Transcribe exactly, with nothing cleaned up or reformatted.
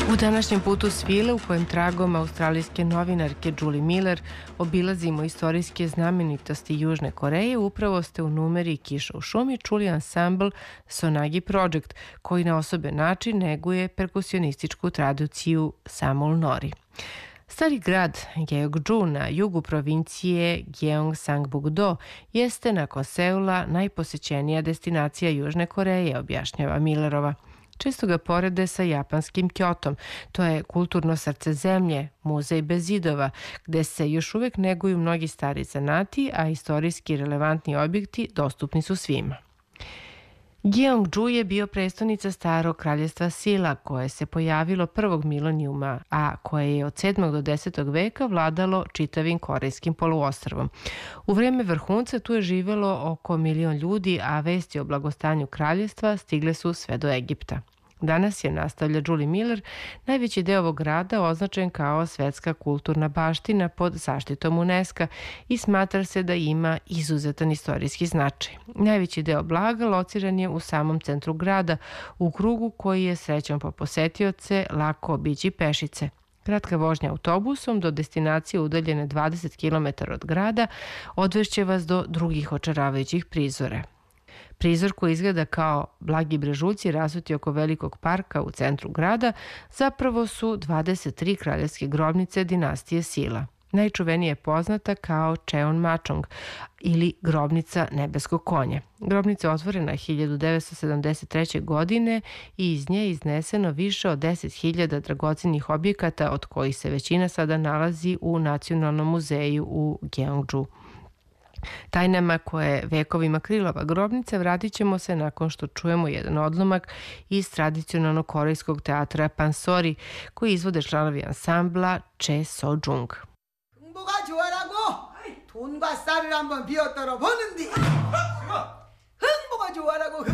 U današnjem putu svile u kojem tragom australijske novinarke Julie Miller obilazimo istorijske znamenitosti Južne Koreje, upravo ste u numeri Kiša u šumi čuli ansambl Sonagi Project, koji na osoben način neguje perkusionističku tradiciju Samul Nori. Stari grad Gyeongju na jugu provincije Gyeongsangbuk-do jeste nakon Seula najposećenija destinacija Južne Koreje, objašnjava Millerova. Često ga porede sa japanskim Kyotom. To je kulturno srce zemlje, muzej bez zidova, gde se još uvek neguju mnogi stari zanati, a istorijski relevantni objekti dostupni su svima. Gyeongju je bio prestonica starog kraljestva Silla, koje se pojavilo prvog milenijuma, a koje je od sedmog do desetog veka vladalo čitavim korejskim poluostrvom. U vreme vrhunca tu je živelo oko milion ljudi, a vesti o blagostanju kraljestva stigle su sve do Egipta. Danas je, nastavlja Julie Miller, najveći deo ovog grada označen kao svetska kulturna baština pod zaštitom UNESCO i smatra se da ima izuzetan istorijski značaj. Najveći deo blaga lociran je u samom centru grada, u krugu koji je srećom po posetioce lako obići pešice. Kratka vožnja autobusom do destinacije udaljene dvadeset kilometara od grada odvešće vas do drugih očaravajućih prizora. Prizor koji izgleda kao blagi brežuljci rasuti oko velikog parka u centru grada zapravo su dvadeset tri kraljevske grobnice dinastije Silla. Najčuvenije je poznata kao Cheon Machong ili grobnica nebeskog konja. Grobnica je otvorena hiljadu devetsto sedamdeset treće. godine i iz nje je izneseno više od deset hiljada dragocenih objekata, od kojih se većina sada nalazi u Nacionalnom muzeju u Gyeongju. Tajnama koje vekovima krilova grobnica vratit ćemo se nakon što čujemo jedan odlomak iz tradicionalnog korejskog teatra Pansori, koji izvode članovi ansambla Che So-jung. 흥보가 좋아라고 돈과 쌀을 한번 비었더러 보는디 흥보가 좋아라고